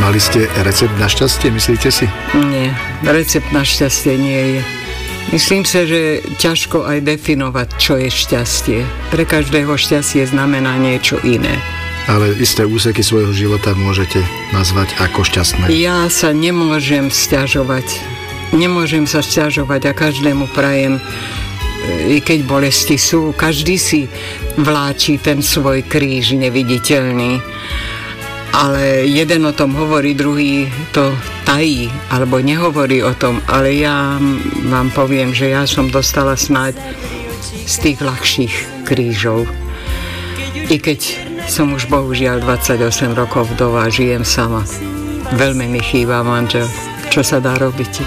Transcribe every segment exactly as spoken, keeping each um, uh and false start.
Mali ste recept na šťastie, myslíte si? Nie, recept na šťastie nie je. Myslím sa, že ťažko aj definovať, čo je šťastie. Pre každého šťastie znamená niečo iné. Ale isté úseky svojho života môžete nazvať ako šťastné. Ja sa nemôžem sťažovať. Nemôžem sa sťažovať a každému prajem, i keď bolesti sú, každý si vláči ten svoj kríž neviditeľný. Ale jeden o tom hovorí, druhý to tají, alebo nehovorí o tom. Ale ja vám poviem, že ja som dostala snáď z tých ľahších krížov. I keď som už bohužiaľ dvadsaťosem rokov vdova, žijem sama. Veľmi mi chýba manžel. Čo sa dá robiť?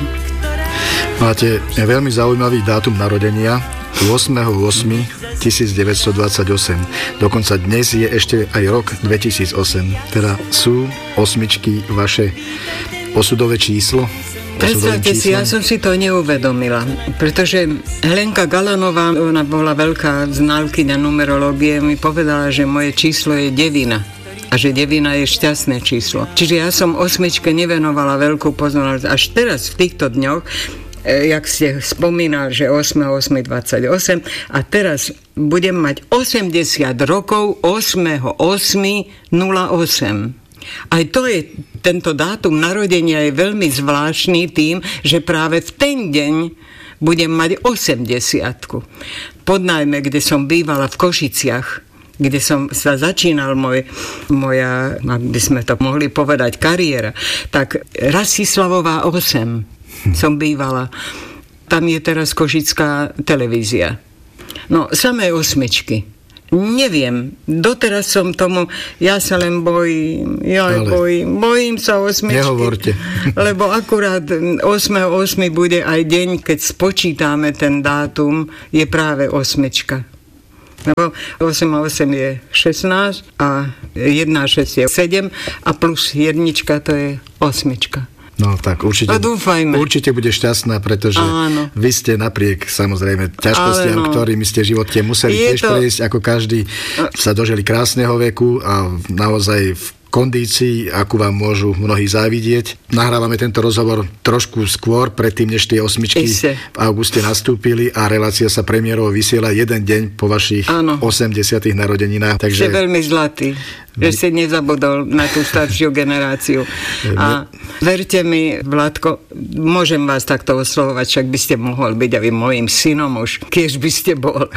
Máte veľmi zaujímavý dátum narodenia, ôsmeho ôsmeho tisícdeväťstodvadsaťosem. Dokonca dnes je ešte aj rok dvetisícosem. Teda sú osmičky vaše osudové číslo? Predstavte si, ja som si to neuvedomila, pretože Helenka Galanová, ona bola veľká znalkyňa numerológie, mi povedala, že moje číslo je devina a že devina je šťastné číslo. Čiže ja som osmičke nevenovala veľkú pozornosť. Až teraz v týchto dňoch, jak ste spomínal, že ôsmeho ôsmeho dvadsaťosem a teraz budem mať osemdesiat rokov ôsmeho ôsmeho nula osem. Aj to je, tento dátum narodenia je veľmi zvláštny tým, že práve v ten deň budem mať osemdesiatku. Podnajme, kde som bývala v Košiciach, kde som sa začínal môj, moja, ak by sme to mohli povedať, kariéra, tak Rastislavová osem som bývala. Tam je teraz košická televízia. No, samé osmičky. Neviem, doteraz som tomu, ja sa len bojím, ja Ale bojím, bojím sa osmičky. Nehovorte. Lebo akurát ôsmeho ôsmeho bude aj deň, keď spočítame ten dátum, je práve osmička. Lebo osem a osem je šestnásť a jedna a šesť je sedem a plus jednička to je osmička. No tak určite, určite bude šťastná, pretože áno. Vy ste napriek samozrejme ťažkostiam, no. ktorými ste v živote museli je tiež to prejsť, ako každý sa dožili krásneho veku a naozaj v kondícii, akú vám môžu mnohí závidieť. Nahrávame tento rozhovor trošku skôr, predtým, než tie osmičky Ešte. v auguste nastúpili a relácia sa premiérovo vysiela jeden deň po vašich áno. osemdesiatych narodeninách. Takže je veľmi zlatý, že si nezabudol na tú staršiu generáciu. A verte mi, Vládko, môžem vás takto oslovovať, však by ste mohol byť aj mojím synom už, keď by ste bol.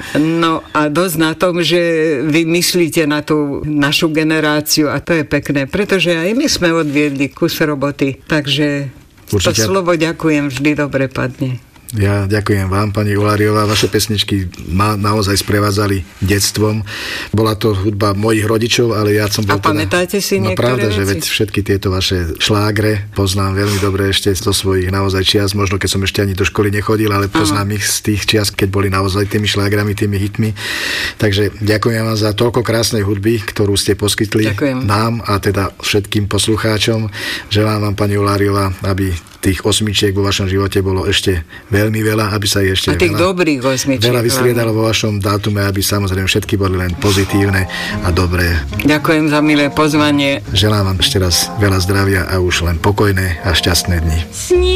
No a dosť na tom, že vy myslíte na tú našu generáciu a to je pekné, pretože aj my sme odviedli kus roboty, takže určite. To slovo ďakujem vždy dobre padne. Ja ďakujem vám, pani Uláriová. Vaše pesničky ma naozaj sprevádzali detstvom. Bola to hudba mojich rodičov, ale ja som bol a pamätáte teda, si no niektoré pravda, veci? Že veď všetky tieto vaše šlágre poznám veľmi dobre ešte zo svojich naozaj čias, možno keď som ešte ani do školy nechodil, ale poznám Aha. ich z tých čias, keď boli naozaj tými šlágrami, tými hitmi. Takže ďakujem vám za toľko krásnej hudby, ktorú ste poskytli ďakujem. nám a teda všetkým poslucháčom. Želám vám, pani Uláriová, aby tých osmičiek vo vašom živote bolo ešte veľmi veľa, aby sa ich ešte a tých veľa, dobrých osmičiek veľa vystriedalo vo vašom dátume, aby samozrejme všetky boli len pozitívne a dobré. Ďakujem za milé pozvanie. Želám vám ešte raz veľa zdravia a už len pokojné a šťastné dni.